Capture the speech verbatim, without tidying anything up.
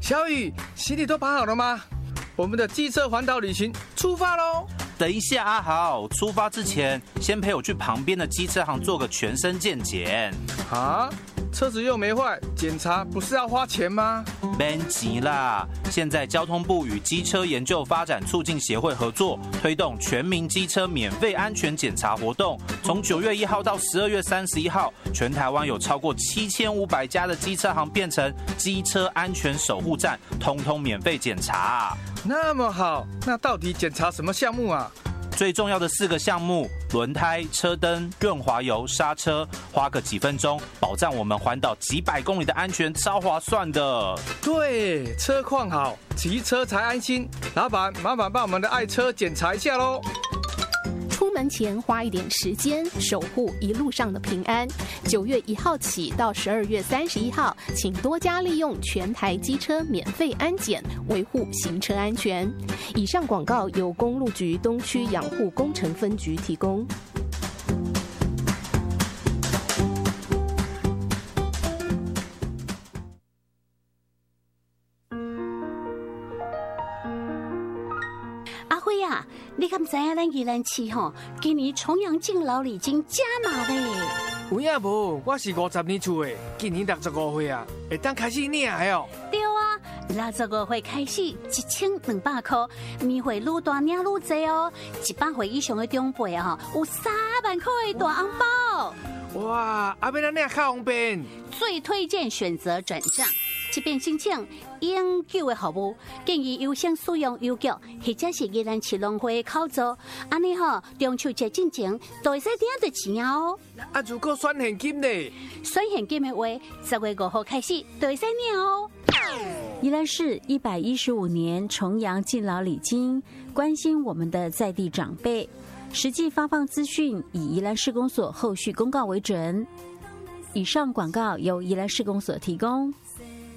小雨，行李都绑好了吗？我们的机车环岛旅行出发喽！ 等一下，阿豪，出发之前先陪我去旁边的机车行做个全身健检。 啊？车子又没坏，检查不是要花钱吗？ 别急啦！现在交通部与机车研究发展促进协会合作，推动全民机车免费安全检查活动。从九月一号到十二月三十一号，全台湾有超过七千五百家的机车行变成机车安全守护站，通通免费检查。 那么好，那到底检查什么项目啊？ 最重要的四个项目：轮胎、车灯、润滑油、刹车，花个几分钟，保障我们环岛几百公里的安全，超划算的。 对，车况好，骑车才安心。老板，麻烦帮我们的爱车检查一下喽。 出门前花一点时间，守护一路上的平安。九月一号起到十二月三十一号，请多加利用全台机车免费安检，维护行车安全。以上广告由公路局东区养护工程分局提供。 你敢知影咱宜兰市吼，今年重阳敬老礼金加码嘞？ 有影无？我是五十年厝的，今年六十五岁啊，会当开始领的哦。 对啊，六十五岁开始一千两百块，年岁愈大领愈多哦。一百岁以上的长辈啊，有三万块的大红包。 哇，阿要咱领较方便。 最推荐选择转账。即便申请永久的服务，建议优先使用邮局或者是宜兰市农会的口座，安尼吼中秋节进前都会使领到钱哦。 啊，如果选现金呢？ 选现金的话，十月五号开始都会使领哦。 宜兰市一百一十五年重阳敬老礼金，关心我们的在地长辈，实际发放资讯以宜兰市公所后续公告为准。以上广告由宜兰市公所提供。